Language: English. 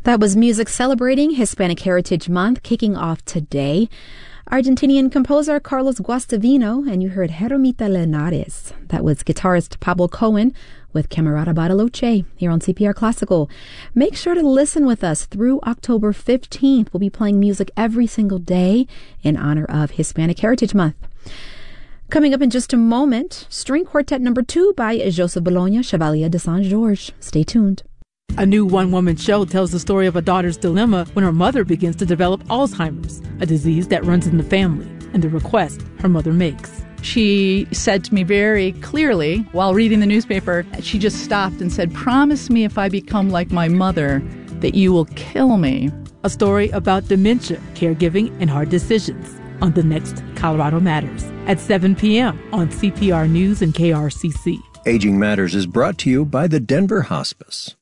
That was music celebrating Hispanic Heritage Month, kicking off today. Argentinian composer Carlos Guastavino, and you heard Jeromita Linares. That was guitarist Pablo Cohen with Camerata Bariloche here on CPR Classical. Make sure to listen with us through October 15th. We'll be playing music every single day in honor of Hispanic Heritage Month. Coming up in just a moment, String Quartet No. 2 by Joseph Bologna, Chevalier de Saint-Georges. Stay tuned. A new one-woman show tells the story of a daughter's dilemma when her mother begins to develop Alzheimer's, a disease that runs in the family, and the request her mother makes. She said to me very clearly while reading the newspaper, she just stopped and said, "Promise me if I become like my mother that you will kill me." A story about dementia, caregiving, and hard decisions on the next Colorado Matters at 7 p.m. on CPR News and KRCC. Aging Matters is brought to you by the Denver Hospice.